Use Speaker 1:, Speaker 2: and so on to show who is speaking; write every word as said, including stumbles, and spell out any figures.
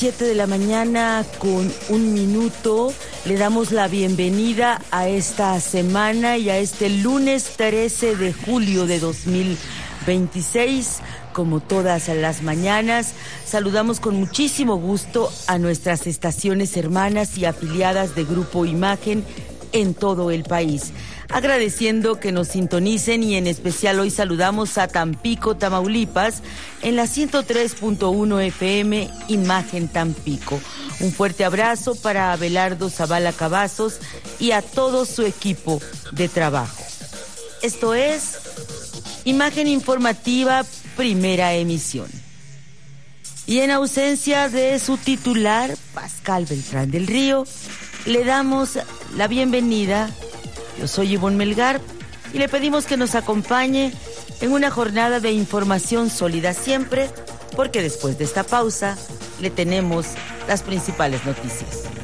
Speaker 1: Siete de la mañana con un minuto. Le damos la bienvenida a esta semana y a este lunes trece de julio de dos mil veintiséis. Como todas las mañanas, saludamos con muchísimo gusto a nuestras estaciones hermanas y afiliadas de Grupo Imagen en todo el país, agradeciendo que nos sintonicen, y en especial hoy saludamos a Tampico, Tamaulipas, en la ciento tres punto uno F M Imagen Tampico. Un fuerte abrazo para Abelardo Zavala Cavazos y a todo su equipo de trabajo. Esto es Imagen Informativa, primera emisión. Y en ausencia de su titular, Pascal Beltrán del Río, le damos la bienvenida. Yo soy Ivonne Melgar y le pedimos que nos acompañe en una jornada de información sólida siempre, porque después de esta pausa le tenemos las principales noticias.